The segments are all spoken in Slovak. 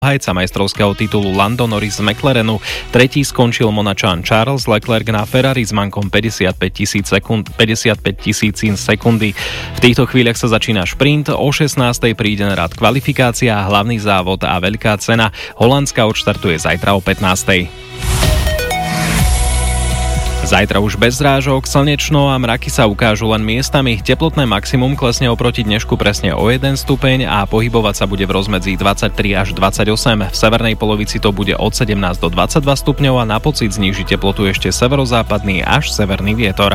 Hajca majstrovského titulu Lando Norris z McLarenu, tretí skončil Monačan Charles Leclerc na Ferrari s mankom 55 tisícin sekundy. V týchto chvíľach sa začína šprint, o 16:00 príde na rad kvalifikácia, hlavný závod a veľká cena. Holandská odštartuje zajtra o 15:00. Zajtra už bez zrážok, slnečno a mraky sa ukážu len miestami. Teplotné maximum klesne oproti dnešku presne o 1 stupeň a pohybovať sa bude v rozmedzi 23 až 28. V severnej polovici to bude od 17 do 22 stupňov a na pocit zníži teplotu ešte severozápadný až severný vietor.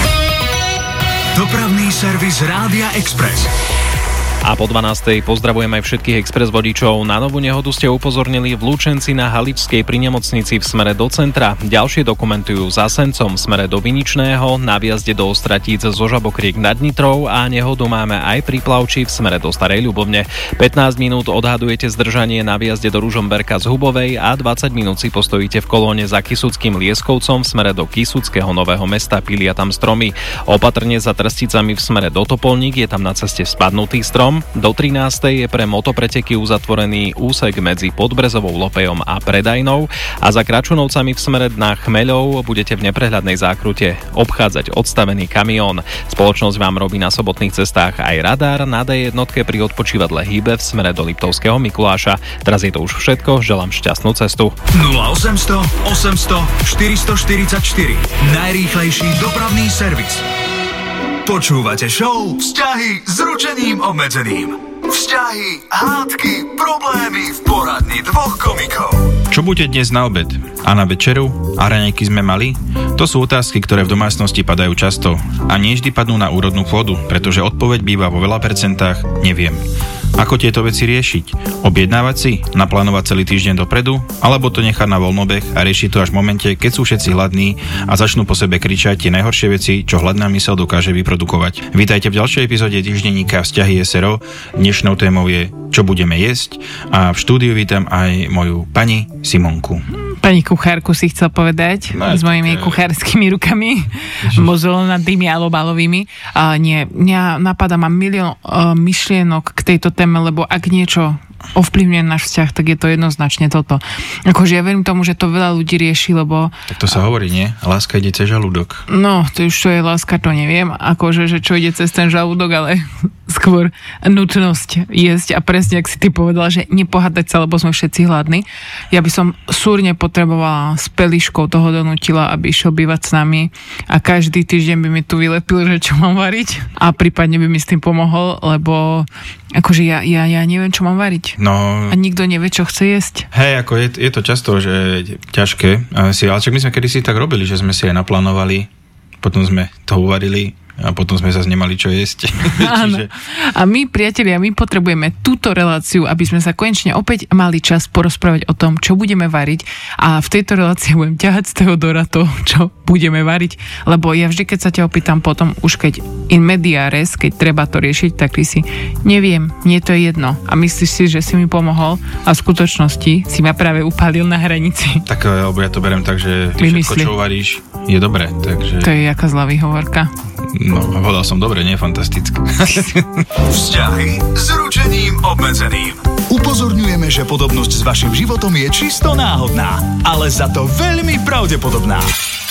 Dopravný servis Rádia Express. A po 12:00 pozdravujem aj všetkých Express vodičov. Na novú nehodu ste upozornili v Lučenci na Haličskej pri nemocnici v smere do centra. Ďalšie dokumentujú za Sencom v smere do Viničného, na viazde do Ostratíc zo Žabokriek nad Nitrou a nehodu máme aj pri Plavči v smere do Starej Ľubovne. 15 minút odhadujete zdržanie na viazde do Ružomberka z Hubovej a 20 minút si postojíte v kolóne za Kysuckým Lieskovcom v smere do Kysuckého Nového Mesta, pilia tam stromy. Opatrne za Trsticami v smere do Topolník, je tam na ceste spadnutý strom. Do 13:00 je pre motopreteky uzatvorený úsek medzi Podbrezovou Lopejom a Predajnou a za Kračunovcami v smere na Chmeľov budete v neprehľadnej zákrute obchádzať odstavený kamión. Spoločnosť vám robí na sobotných cestách aj radar, na D1 pri odpočívadle hýbe v smere do Liptovského Mikuláša. Teraz je to už všetko, želám šťastnú cestu. 0800 800 444 najrýchlejší dopravný servis. Počúvate show Vzťahy s ručením obmedzeným. Vzťahy, hádky, problémy v poradni dvoch komikov. Čo bude dnes na obed? A na večeru? A raňajky sme mali? To sú otázky, ktoré v domácnosti padajú často a nie vždy padnú na úrodnú pôdu, pretože odpoveď býva vo veľa percentách neviem. Ako tieto veci riešiť? Objednávať si? Naplánovať celý týždeň dopredu? Alebo to nechať na voľnobeh a riešiť to až v momente, keď sú všetci hladní a začnú po sebe kričať tie najhoršie veci, čo hladná myseľ dokáže vyprodukovať. Vítajte v ďalšej epizóde týždenníka Vzťahy SRO. Dnešnou témou je čo budeme jesť a v štúdiu vítam aj moju pani Simonku. Pani kuchárku si chcel povedať, s mojimi kuchárskymi rukami, mozolovnatými alebo balovými. Nie, mňa napadá, mám milión myšlienok k tejto téme, lebo ak niečo ovplyvňuje náš vzťah, tak je to jednoznačne toto. Akože ja verím tomu, že to veľa ľudí rieši, lebo... Tak to sa hovorí, nie? Láska ide cez žalúdok. No, to už čo je láska, to neviem. Akože, že čo ide cez ten žalúdok, ale skôr nutnosť jesť. A presne, ak si ty povedala, že nepohádať sa, lebo sme všetci hladní. Ja by som súrne potrebovala s Peliškou toho donútila, aby išiel bývať s nami a každý týždeň by mi tu vylepil, že čo mám variť a prípadne by mi s tým pomohol, lebo akože ja neviem, čo mám variť. No, a nikto nevie, čo chce jesť. Hej, ako je to často, že ťažké. Ale však my sme kedysi tak robili, že sme si aj naplánovali, potom sme to uvarili a potom sme zase nemali čo jesť. Áno. A my, priatelia, my potrebujeme túto reláciu, aby sme sa konečne opäť mali čas porozprávať o tom, čo budeme variť a v tejto relácii budem ťahať z Teodora to, čo budeme variť, lebo ja vždy, keď sa ťa opýtam potom, už keď in media res, keď treba to riešiť, tak ty si neviem, mne to je jedno a myslíš si, že si mi pomohol a v skutočnosti si ma práve upálil na hranici. Tak, lebo ja to berem tak, že všetko, čo varíš, je dobré, takže... To je jaká zlá výhovorka. No, hodal som dobre, nie? Fantasticky. Vzťahy s ručením obmedzeným. Upozorňujeme, že podobnosť s vašim životom je čisto náhodná, ale za to veľmi pravdepodobná.